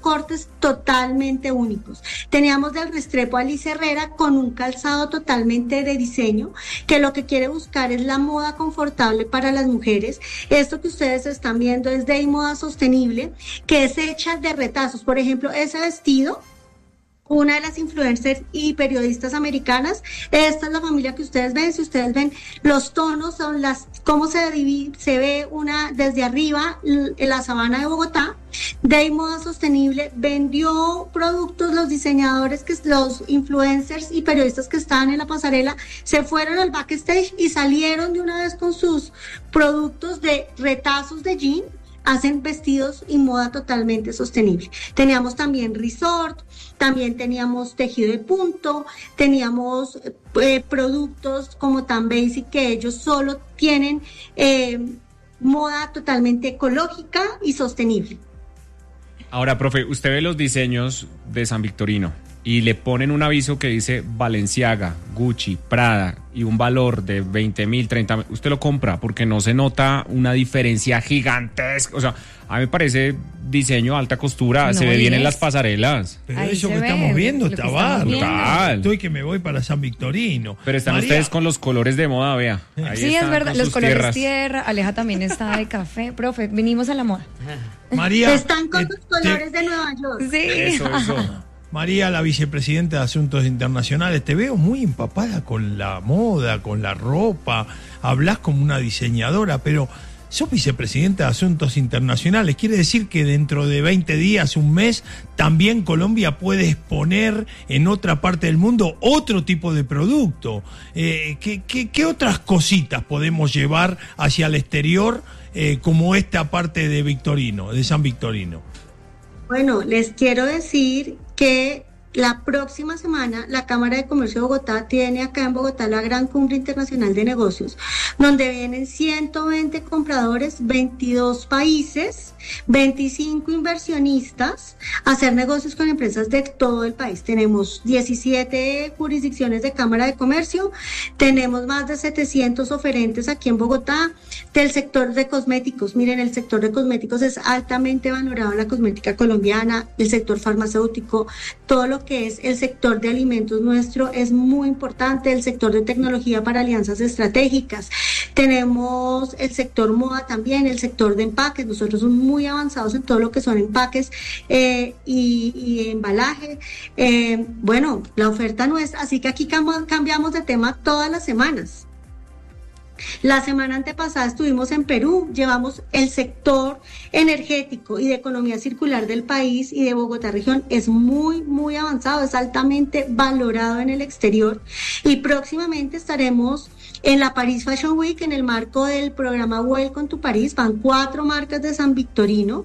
cortes totalmente únicos. Teníamos del Restrepo Alice Herrera con un calzado totalmente de diseño, que lo que quiere buscar es la moda confortable para las mujeres. Esto que ustedes están viendo es de moda sostenible, que es hecha de retazos. Por ejemplo, ese vestido, una de las influencers y periodistas americanas, esta es la familia que ustedes ven. Si ustedes ven los tonos, son cómo se ve una desde arriba, en la sabana de Bogotá. De moda sostenible vendió productos, los diseñadores, los influencers y periodistas que estaban en la pasarela se fueron al backstage y salieron de una vez con sus productos de retazos de jean. Hacen vestidos y moda totalmente sostenible. Teníamos también resort, también teníamos tejido de punto, teníamos productos como Tan Basic, que ellos solo tienen moda totalmente ecológica y sostenible. Ahora, profe, usted ve los diseños de San Victorino y le ponen un aviso que dice Balenciaga, Gucci, Prada y un valor de 20,000, 30,000, usted lo compra porque no se nota una diferencia gigantesca. O sea, a mí me parece diseño alta costura, no, se ve bien en las pasarelas. Pero ahí eso que estamos viendo está bárbaro. Estoy que me voy para San Victorino. Pero están ustedes con los colores de moda, vea. Ahí sí, es verdad, los colores tierra. Aleja también está de café. Profe, vinimos a la moda. María, están con los colores de Nueva York. Sí. Eso. María, la vicepresidenta de Asuntos Internacionales, te veo muy empapada con la moda, con la ropa, hablas como una diseñadora, pero sos vicepresidenta de Asuntos Internacionales, quiere decir que dentro de 20 días, un mes, también Colombia puede exponer en otra parte del mundo otro tipo de producto. ¿Qué otras cositas podemos llevar hacia el exterior como esta parte de Victorino, de San Victorino? Bueno, les quiero decir que la próxima semana la Cámara de Comercio de Bogotá tiene acá en Bogotá la Gran Cumbre Internacional de Negocios, donde vienen 120 compradores, 22 países, 25 inversionistas a hacer negocios con empresas de todo el país. Tenemos 17 jurisdicciones de Cámara de Comercio, tenemos más de 700 oferentes aquí en Bogotá del sector de cosméticos. Miren, el sector de cosméticos es altamente valorado, la cosmética colombiana, el sector farmacéutico, todo lo que es el sector de alimentos nuestro es muy importante, el sector de tecnología para alianzas estratégicas. Tenemos el sector moda también, el sector de empaques. Nosotros somos muy avanzados en todo lo que son empaques y embalaje. Bueno, la oferta nuestra, así que aquí cambiamos de tema todas las semanas. La semana antepasada estuvimos en Perú, llevamos el sector energético y de economía circular del país y de Bogotá región, es muy, muy avanzado, es altamente valorado en el exterior, y próximamente estaremos en la Paris Fashion Week en el marco del programa Welcome to Paris. Van 4 marcas de San Victorino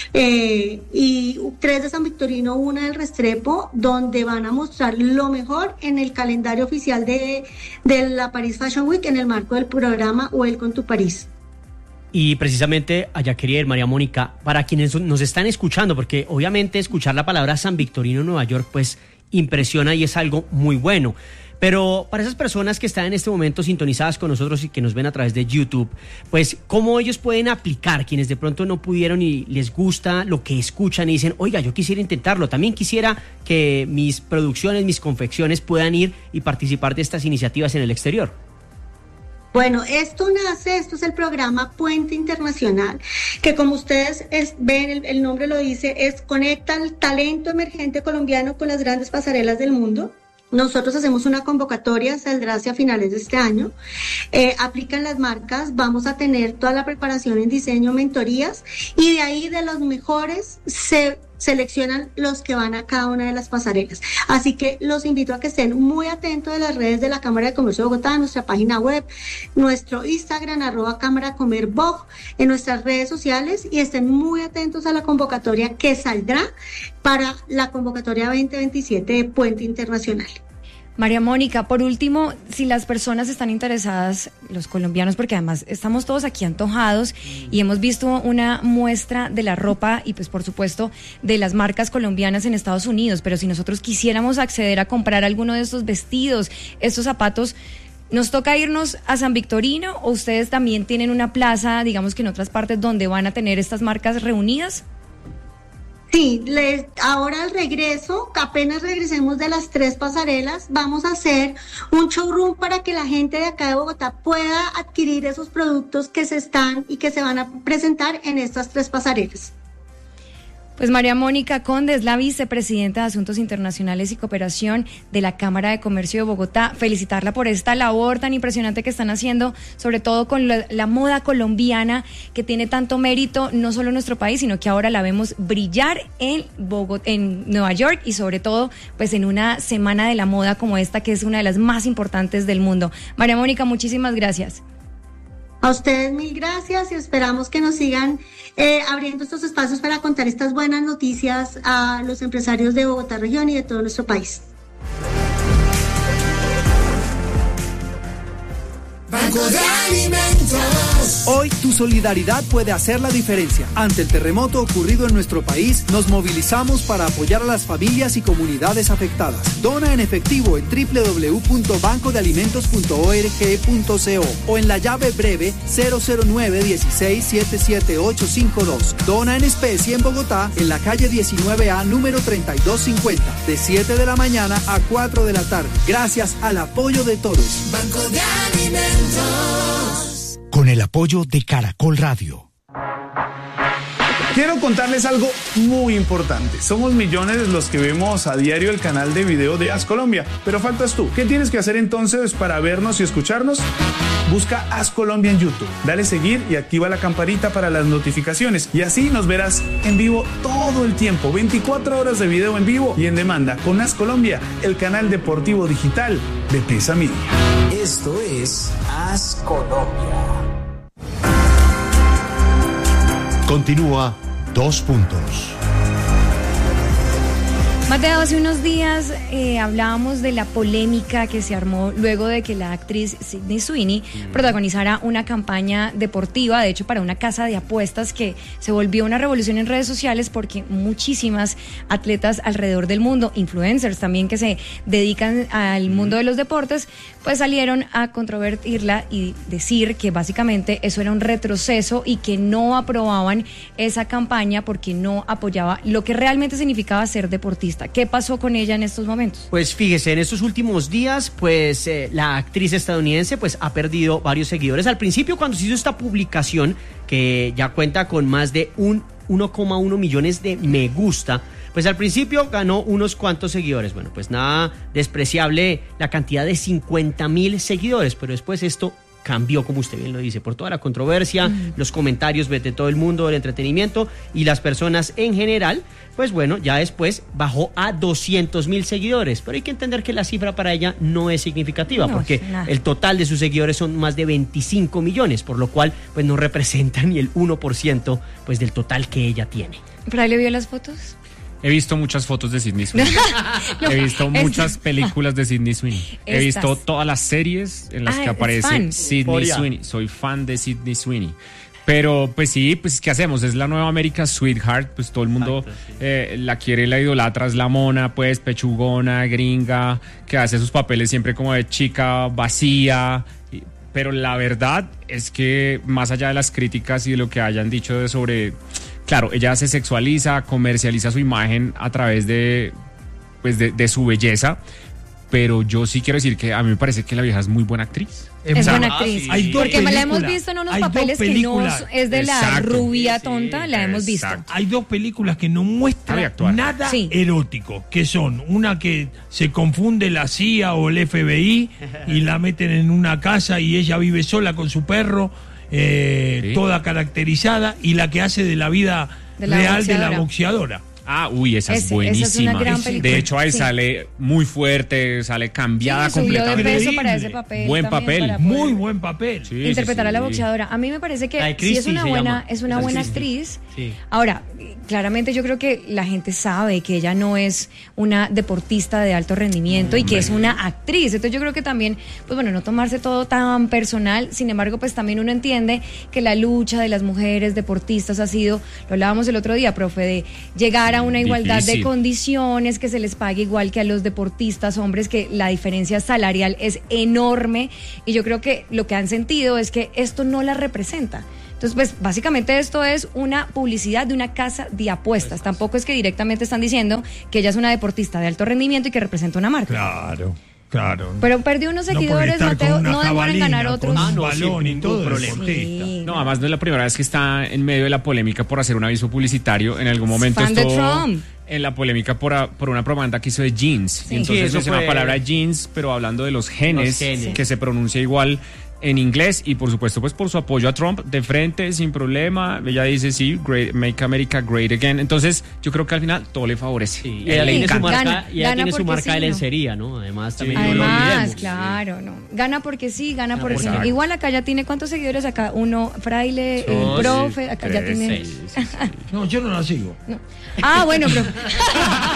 y 3 de San Victorino, una del Restrepo, donde van a mostrar lo mejor en el calendario oficial de la Paris Fashion Week en el marco del programa Welcome to Paris. Y precisamente allá quería ir, María Mónica, para quienes nos están escuchando, porque obviamente escuchar la palabra San Victorino, Nueva York, pues impresiona y es algo muy bueno. Pero para esas personas que están en este momento sintonizadas con nosotros y que nos ven a través de YouTube, pues ¿cómo ellos pueden aplicar? Quienes de pronto no pudieron y les gusta lo que escuchan y dicen, oiga, yo quisiera intentarlo, también quisiera que mis producciones, mis confecciones puedan ir y participar de estas iniciativas en el exterior. Bueno, esto es el programa Puente Internacional, que como ustedes ven, el nombre lo dice, conecta el talento emergente colombiano con las grandes pasarelas del mundo. Nosotros hacemos una convocatoria, saldrá hacia finales de este año, aplican las marcas, vamos a tener toda la preparación en diseño, mentorías, y de ahí de los mejores se seleccionan los que van a cada una de las pasarelas. Así que los invito a que estén muy atentos de las redes de la Cámara de Comercio de Bogotá, nuestra página web, nuestro Instagram, @cámaracomerbog, en nuestras redes sociales, y estén muy atentos a la convocatoria que saldrá para la convocatoria 2027 de Puente Internacional. María Mónica, por último, si las personas están interesadas, los colombianos, porque además estamos todos aquí antojados y hemos visto una muestra de la ropa y pues por supuesto de las marcas colombianas en Estados Unidos, pero si nosotros quisiéramos acceder a comprar alguno de estos vestidos, estos zapatos, ¿nos toca irnos a San Victorino o ustedes también tienen una plaza, digamos que en otras partes donde van a tener estas marcas reunidas? Sí, ahora al regreso, apenas regresemos de las 3 pasarelas, vamos a hacer un showroom para que la gente de acá de Bogotá pueda adquirir esos productos que se están y que se van a presentar en estas 3 pasarelas. Pues María Mónica Conde es la vicepresidenta de Asuntos Internacionales y Cooperación de la Cámara de Comercio de Bogotá. Felicitarla por esta labor tan impresionante que están haciendo, sobre todo con la moda colombiana, que tiene tanto mérito, no solo en nuestro país, sino que ahora la vemos brillar en Nueva York y sobre todo pues en una semana de la moda como esta, que es una de las más importantes del mundo. María Mónica, muchísimas gracias. A ustedes 1000 gracias y esperamos que nos sigan abriendo estos espacios para contar estas buenas noticias a los empresarios de Bogotá región y de todo nuestro país. Banco de Alimentos. Hoy tu solidaridad puede hacer la diferencia. Ante el terremoto ocurrido en nuestro país, nos movilizamos para apoyar a las familias y comunidades afectadas. Dona en efectivo en www.bancodealimentos.org.co o en la llave breve 009-16-77852. Dona en especie en Bogotá, en la calle 19A, número 3250, de 7 de la mañana a 4 de la tarde. Gracias al apoyo de todos. Banco de Alimentos. Con el apoyo de Caracol Radio. Quiero contarles algo muy importante. Somos millones los que vemos a diario el canal de video de As Colombia, pero faltas tú. ¿Qué tienes que hacer entonces para vernos y escucharnos? Busca As Colombia en YouTube, dale seguir y activa la campanita para las notificaciones y así nos verás en vivo todo el tiempo, 24 horas de video en vivo y en demanda con As Colombia, el canal deportivo digital de Pesa Media. Esto es As Colombia. Continúa 2 puntos. Mateo, hace unos días hablábamos de la polémica que se armó luego de que la actriz Sydney Sweeney protagonizara una campaña deportiva, de hecho para una casa de apuestas, que se volvió una revolución en redes sociales porque muchísimas atletas alrededor del mundo, influencers también que se dedican al mundo de los deportes, pues salieron a controvertirla y decir que básicamente eso era un retroceso y que no aprobaban esa campaña porque no apoyaba lo que realmente significaba ser deportista. ¿Qué pasó con ella en estos momentos? Pues fíjese, en estos últimos días, pues la actriz estadounidense pues ha perdido varios seguidores. Al principio, cuando se hizo esta publicación, que ya cuenta con más de 1,1 millones de me gusta, pues al principio ganó unos cuantos seguidores. Bueno, pues nada despreciable la cantidad de 50,000 seguidores, pero después esto cambió, como usted bien lo dice, por toda la controversia, los comentarios de todo el mundo del entretenimiento y las personas en general. Pues bueno, ya después bajó a 200,000 seguidores, pero hay que entender que la cifra para ella no es significativa, porque el total de sus seguidores son más de 25 millones, por lo cual pues no representa ni el 1% pues del total que ella tiene. ¿Por ahí le vio las fotos? He visto muchas fotos de Sydney Sweeney. No, he visto muchas películas de Sydney Sweeney. He visto todas las series en las que aparece Sydney Sweeney. Soy fan de Sydney Sweeney. Pero pues sí, pues ¿qué hacemos? Es la nueva America's Sweetheart, pues todo el mundo la quiere, la idolatra, es la mona, pues pechugona, gringa, que hace sus papeles siempre como de chica vacía. Pero la verdad es que más allá de las críticas y de lo que hayan dicho sobre... Claro, ella se sexualiza, comercializa su imagen a través de su belleza, pero yo sí quiero decir que a mí me parece que la vieja es muy buena actriz. Es buena actriz. Hay dos porque películas, la hemos visto en unos papeles que no es de la rubia tonta, la hemos visto. Hay dos películas que no muestran nada erótico, que son una que se confunde la CIA o el FBI y la meten en una casa y ella vive sola con su perro, toda caracterizada, y la que hace de la vida real de la boxeadora. Esa es buenísima. Esa es una gran película. De hecho, ahí sale muy fuerte, sale cambiada completamente. Subió de peso para ese papel. Buen papel. Muy buen papel. Interpretar a la boxeadora. A mí me parece que sí es una buena actriz. Sí. Ahora, claramente yo creo que la gente sabe que ella no es una deportista de alto rendimiento y que es una actriz. Entonces yo creo que también, pues bueno, no tomarse todo tan personal. Sin embargo, pues también uno entiende que la lucha de las mujeres deportistas ha sido, lo hablábamos el otro día, profe, de llegar a una igualdad de condiciones, que se les pague igual que a los deportistas hombres, que la diferencia salarial es enorme, y yo creo que lo que han sentido es que esto no la representa, Entonces, pues básicamente esto es una publicidad de una casa de apuestas. Tampoco es que directamente están diciendo que ella es una deportista de alto rendimiento y que representa una marca. Claro. Pero perdió unos seguidores, Mateo, no demora en ganar otros. Un balón y todo problema. Sí. No, además no es la primera vez que está en medio de la polémica por hacer un aviso publicitario. En algún momento Fan de estuvo Trump. en la polémica por una propaganda que hizo de jeans. Sí. Y entonces Sí, eso mencionó la fue- palabra jeans, pero hablando de los genes, genes. que se pronuncia igual en inglés, y por supuesto pues por su apoyo a Trump de frente, sin problema. Ella dice sí, Make America Great Again. Entonces yo creo que al final todo le favorece. Sí, Y a ella le tiene su encanta. marca, Gana, y ella gana tiene su porque marca de sí, ¿no? lencería, ¿no? Además, también no lo Además, olvidemos. claro, no. Gana porque sí, gana porque porque no. sí. Igual acá ya tiene, ¿cuántos seguidores acá? Uno, Fraile, Dos, profe, acá ya tiene. seis. No, yo no la sigo. Ah, bueno, profe.